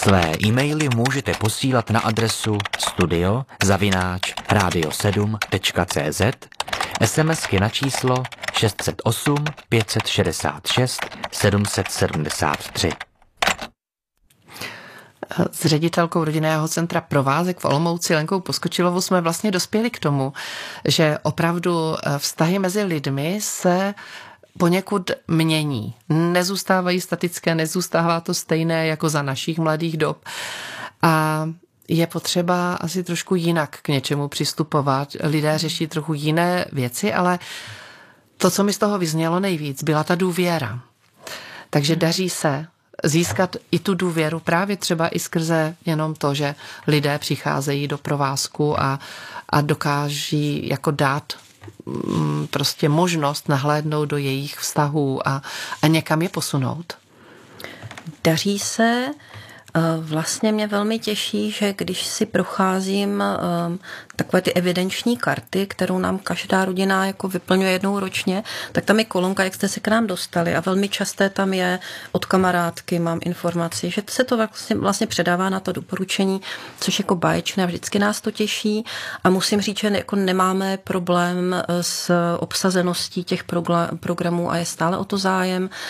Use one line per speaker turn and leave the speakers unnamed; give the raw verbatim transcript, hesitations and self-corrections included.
Své e-maily můžete posílat na adresu studio zavináč radio sedm tečka cé zet, SMSky na číslo šest set osm pět set šedesát šest sedm set sedmdesát tři.
S ředitelkou rodinného centra Provázek v Olomouci Lenkou Poskočilovou jsme vlastně dospěli k tomu, že opravdu vztahy mezi lidmi se poněkud mění. Nezůstávají statické, nezůstává to stejné jako za našich mladých dob. A je potřeba asi trošku jinak k něčemu přistupovat. Lidé řeší trochu jiné věci, ale to, co mi z toho vyznělo nejvíc, byla ta důvěra. Takže daří se získat i tu důvěru právě třeba i skrze jenom to, že lidé přicházejí do provázku a, a dokáží jako dát mm, prostě možnost nahlédnout do jejich vztahů a, a někam je posunout.
Daří se. Vlastně mě velmi těší, že když si procházím takové ty evidenční karty, kterou nám každá rodina jako vyplňuje jednou ročně, tak tam je kolonka, jak jste se k nám dostali a velmi časté tam je od kamarádky, mám informaci, že se to vlastně, vlastně předává na to doporučení, což jako báječné a vždycky nás to těší a musím říct, že jako nemáme problém s obsazeností těch programů a je stále o to zájem.